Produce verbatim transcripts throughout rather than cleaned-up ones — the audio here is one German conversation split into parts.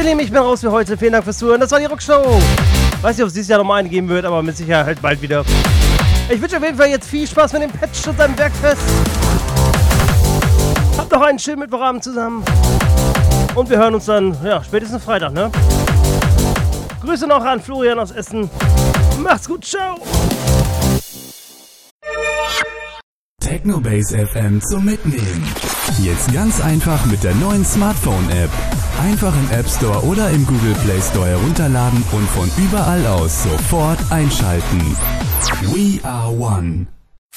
Lieben, ich bin raus für heute. Vielen Dank fürs Zuhören. Das war die Rockshow. Weiß nicht, ob es dieses Jahr nochmal eine geben wird, aber mit Sicherheit bald wieder. Ich wünsche auf jeden Fall jetzt viel Spaß mit dem Patch und seinem Werkfest. Habt noch einen schönen Mittwochabend zusammen. Und wir hören uns dann, ja, spätestens Freitag, ne? Grüße noch an Florian aus Essen. Macht's gut, ciao. Technobase F M zum Mitnehmen. Jetzt ganz einfach mit der neuen Smartphone-App. Einfach im App Store oder im Google Play Store herunterladen und von überall aus sofort einschalten. We are one.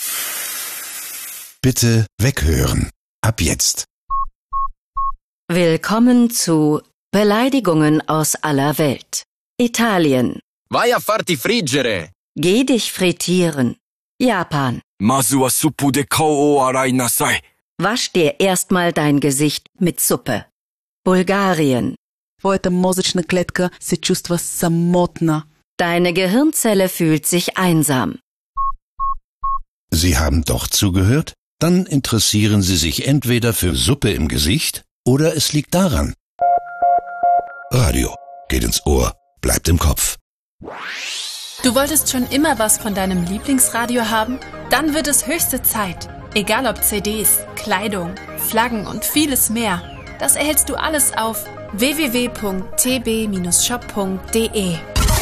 Bitte weghören. Ab jetzt. Willkommen zu Beleidigungen aus aller Welt. Italien. Vai a farti friggere. Geh dich frittieren. Japan. Masu wa suppu de kao o arai nasai. Wasch dir erstmal dein Gesicht mit Suppe. Bulgarien. Твоята мозъчна клетка се чувства самотна. Deine Gehirnzelle fühlt sich einsam. Sie haben doch zugehört? Dann interessieren Sie sich entweder für Suppe im Gesicht oder es liegt daran. Radio geht ins Ohr, bleibt im Kopf. Du wolltest schon immer was von deinem Lieblingsradio haben? Dann wird es höchste Zeit. Egal ob C Ds, Kleidung, Flaggen und vieles mehr. Das erhältst du alles auf w w w punkt t b shop punkt d e.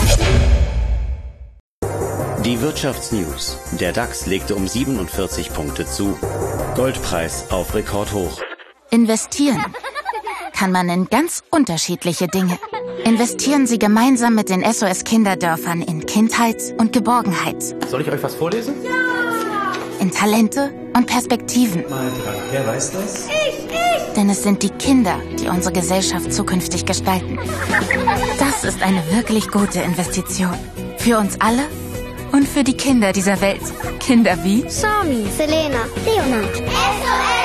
Die Wirtschaftsnews. Der DAX legte um siebenundvierzig Punkte zu. Goldpreis auf Rekordhoch. Investieren kann man in ganz unterschiedliche Dinge. Investieren Sie gemeinsam mit den S O S-Kinderdörfern in Kindheit und Geborgenheit. Soll ich euch was vorlesen? Ja! In Talente und Perspektiven. Mal dran. Wer weiß das? Ich, ich! Denn es sind die Kinder, die unsere Gesellschaft zukünftig gestalten. Das ist eine wirklich gute Investition. Für uns alle und für die Kinder dieser Welt. Kinder wie Sami, Selena, Leonard. S O S!